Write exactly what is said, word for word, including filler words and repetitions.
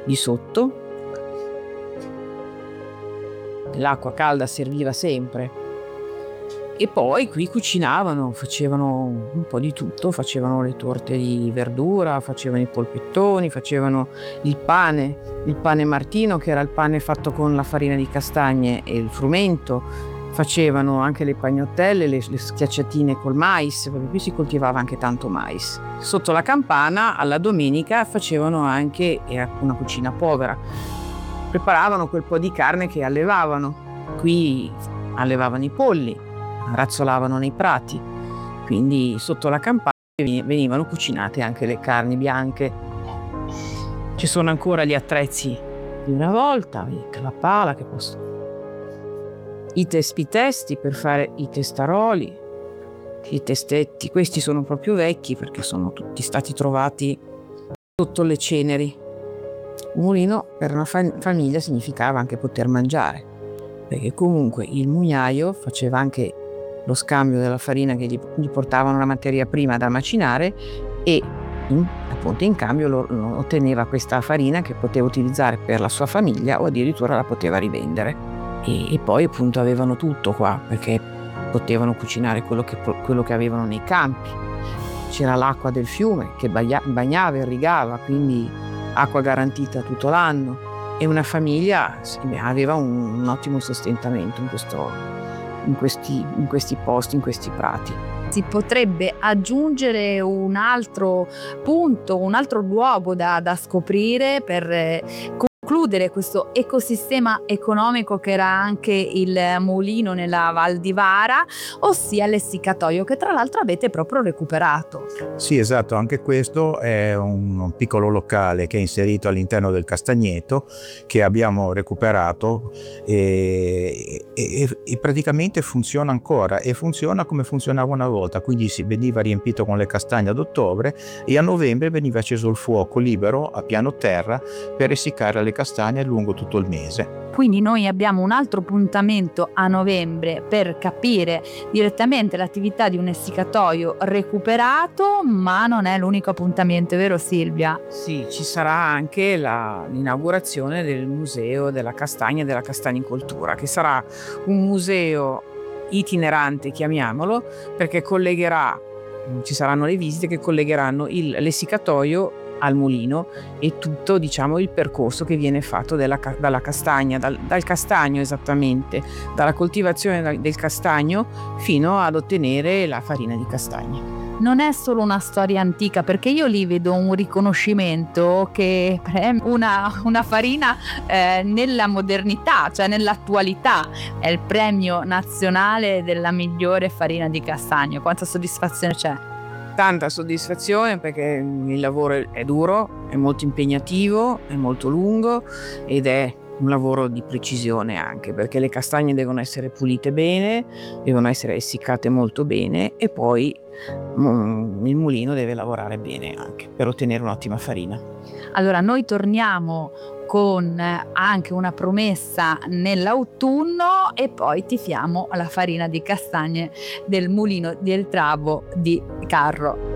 di sotto. L'acqua calda serviva sempre. E poi qui cucinavano, facevano un po' di tutto, facevano le torte di verdura, facevano i polpettoni, facevano il pane, il pane martino, che era il pane fatto con la farina di castagne e il frumento, facevano anche le pagnottelle, le, le schiacciatine col mais, perché qui si coltivava anche tanto mais. Sotto la campana alla domenica facevano anche, era una cucina povera, preparavano quel po' di carne che allevavano. Qui allevavano i polli, razzolavano nei prati, quindi sotto la campana venivano cucinate anche le carni bianche. Ci sono ancora gli attrezzi di una volta, la pala che posso, i tespitesti per fare i testaroli, i testetti. Questi sono proprio vecchi perché sono tutti stati trovati sotto le ceneri. Un mulino per una fam- famiglia significava anche poter mangiare, perché comunque il mugnaio faceva anche lo scambio della farina che gli, gli portavano la materia prima da macinare e in, appunto in cambio lo, lo otteneva questa farina che poteva utilizzare per la sua famiglia o addirittura la poteva rivendere. E, e poi appunto avevano tutto qua, perché potevano cucinare quello che, quello che avevano nei campi. C'era l'acqua del fiume che bagna, bagnava e irrigava, quindi acqua garantita tutto l'anno, e una famiglia aveva un, un ottimo sostentamento in questo In questi, in questi posti, in questi prati. Si potrebbe aggiungere un altro punto, un altro luogo da, da scoprire per eh, concludere questo ecosistema economico che era anche il mulino nella Val di Vara, ossia l'essiccatoio, che tra l'altro avete proprio recuperato. Sì, esatto, anche questo è un piccolo locale che è inserito all'interno del Castagneto, che abbiamo recuperato e, e, e praticamente funziona ancora, e funziona come funzionava una volta, quindi si veniva riempito con le castagne ad ottobre e a novembre veniva acceso il fuoco libero a piano terra per essiccare le castagne lungo tutto il mese. Quindi noi abbiamo un altro appuntamento a novembre per capire direttamente l'attività di un essiccatoio recuperato, ma non è l'unico appuntamento, vero Silvia? Sì, ci sarà anche la, l'inaugurazione del Museo della Castagna e della Castagnicoltura, che sarà un museo itinerante, chiamiamolo, perché collegherà, ci saranno le visite che collegheranno il, l'essiccatoio al mulino e tutto, diciamo, il percorso che viene fatto della, dalla castagna, dal, dal castagno esattamente, dalla coltivazione del castagno fino ad ottenere la farina di castagna. Non è solo una storia antica, perché io lì vedo un riconoscimento che è una, una farina eh, nella modernità, cioè nell'attualità. È il premio nazionale della migliore farina di castagno. Quanta soddisfazione c'è? Tanta soddisfazione, perché il lavoro è duro, è molto impegnativo, è molto lungo ed è un lavoro di precisione anche, perché le castagne devono essere pulite bene, devono essere essiccate molto bene e poi mm, il mulino deve lavorare bene anche per ottenere un'ottima farina. Allora noi torniamo con anche una promessa nell'autunno e poi tifiamo la farina di castagne del mulino del Travo di Carro.